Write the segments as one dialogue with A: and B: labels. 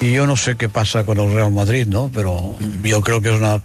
A: Y yo no sé qué pasa con el Real Madrid, ¿no? Pero yo creo que es una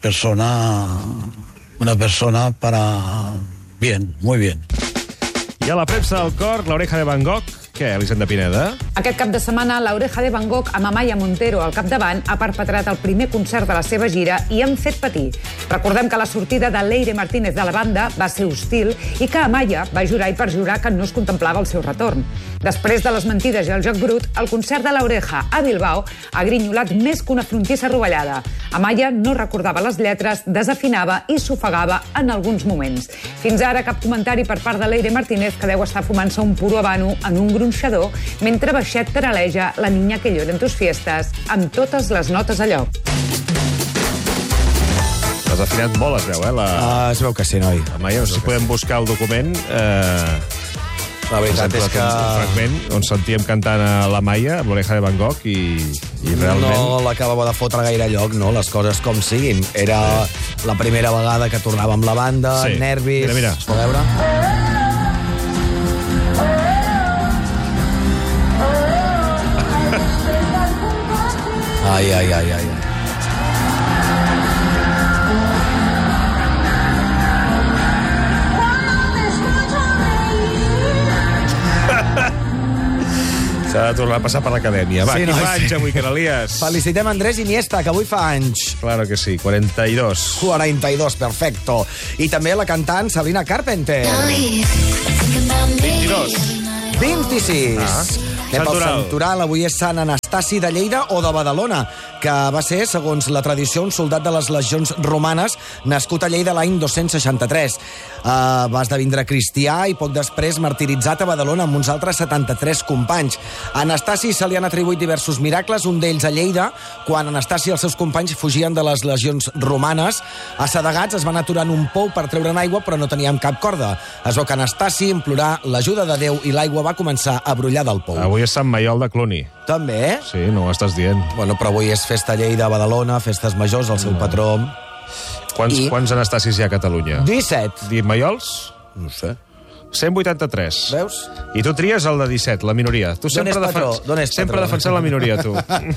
A: persona para bien, muy bien.
B: I a la premsa del cor, l'Oreja de Van Gogh. Què, Elisenda Pineda?
C: Aquest cap de setmana, l'Oreja de Van Gogh, amb Amaya Montero al capdavant, ha perpetrat el primer concert de la seva gira i han fet patir. Recordem que la sortida de Leire Martínez de la banda va ser hostil i que Amaya va jurar i perjurar que no es contemplava el seu retorn. Després de les mentides i el joc brut, el concert de l'Oreja a Bilbao ha grinyolat més que una frontissa rovellada. Amaya no recordava les lletres, desafinava i s'ofegava en alguns moments. Fins ara, cap comentari per part de Leire Martínez, que deu estar fumant-se un puro habano en un gronxador, mentre Baixet taraleja La niña que llora en tus fiestas amb totes les notes a lloc.
B: L'has afinat molt, es veu,
D: Es veu que sí, noi.
B: Amaya, no sé si podem buscar el document.
D: La veritat és que...
B: Un fragment on sentíem cantant a la Maia, amb l'Oreja de Van Gogh, i realment...
D: No l'acabava de fotre gaire lloc, no? Les coses com siguin. Era la primera vegada que tornava amb la banda, nervis...
B: Mira.
D: Es pot veure? Ai.
B: S'ha de tornar a passar per l'acadèmia. Va,
D: Sí,
B: qui
D: no,
B: fa anys avui, Canalies?
D: Felicitem Andrés Iniesta, que avui fa anys.
B: Claro que sí, 42.
D: 42, perfecto. I també la cantant Sabrina Carpenter.
B: 22.
D: 26. Anem pel Santoral. Avui és Sant Anastasi de Lleida o de Badalona, que va ser, segons la tradició, un soldat de les legions romanes nascut a Lleida l'any 263. Va esdevindre cristià i poc després martiritzat a Badalona amb uns altres 73 companys. A Anastasi se li han atribuït diversos miracles, un d'ells a Lleida, quan Anastasi i els seus companys fugien de les legions romanes. Assedegats es van aturar en un pou per treure'n aigua, però no teníem cap corda. Es veu que Anastasi implorar l'ajuda de Déu i l'aigua va començar a brollar del pou.
B: Avui és Sant Maiol de Cluny.
D: També?
B: Sí, no ho estàs dient.
D: Bueno, però avui és festa Lleida a Badalona, festes majors, el seu patró.
B: Quants Anastasis hi ha a Catalunya?
D: 17.
B: Dit Maiols?
D: No sé.
B: 183.
D: Veus?
B: I tu tries el de 17, la minoria. Tu sempre
D: patró?
B: defensat la minoria, tu.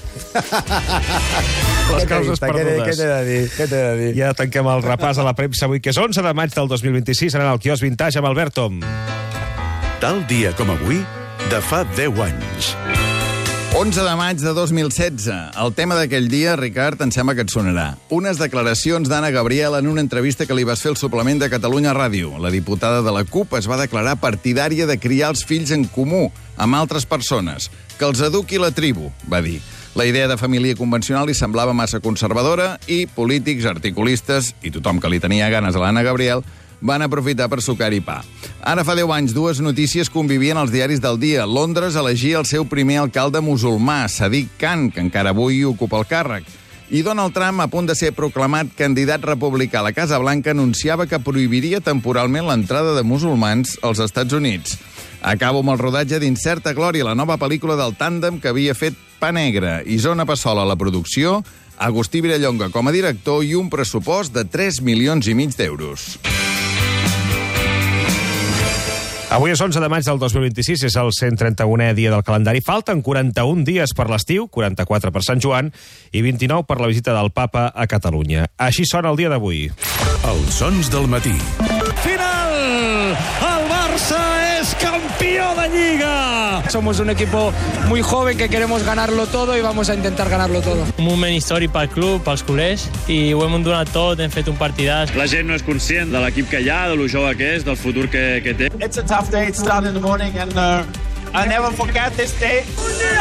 B: Les causes perdudes.
D: Què t'he de dir?
B: Ja tanquem el repàs a la premsa avui, que és 11 de maig del 2026. Anem al quiosc Vintage amb Albert Tom.
E: Tal dia com avui, de fa 10 anys.
F: 11 de maig de 2016. El tema d'aquell dia, Ricard, em sembla que et sonarà. Unes declaracions d'Anna Gabriel en una entrevista que li vas fer al suplement de Catalunya Ràdio. La diputada de la CUP es va declarar partidària de criar els fills en comú amb altres persones. Que els eduqui la tribu, va dir. La idea de família convencional li semblava massa conservadora i polítics, articulistes i tothom que li tenia ganes a l'Anna Gabriel van aprofitar per sucar-hi pa. Ara fa 10 anys, dues notícies convivien als diaris del dia. Londres elegia el seu primer alcalde musulmà, Sadiq Khan, que encara avui ocupa el càrrec. I Donald Trump, a punt de ser proclamat candidat republicà a la Casa Blanca, anunciava que prohibiria temporalment l'entrada de musulmans als Estats Units. Acabo amb el rodatge d'Incerta Glòria, la nova pel·lícula del tàndem que havia fet Pa Negre. Isona Passola a la producció, Agustí Vilallonga com a director i un pressupost de 3,5 milions d'euros.
B: Avui és 11 de maig del 2026, és el 131è dia del calendari. Falten 41 dies per l'estiu, 44 per Sant Joan i 29 per la visita del Papa a Catalunya. Així sona el dia d'avui.
E: Els sons del matí.
G: Final! El Barça es campeón de Liga. Somos un equipo muy joven que queremos ganarlo todo y vamos a intentar ganarlo todo.
H: Un moment històric pel club, pels culers, i ho hem donat tot, hem fet un partidàs.
I: La gent no és conscient de l'equip que hi ha, de lo jove que és, del futur que té.
J: It's a tough day. It started in the morning and I never forget this day.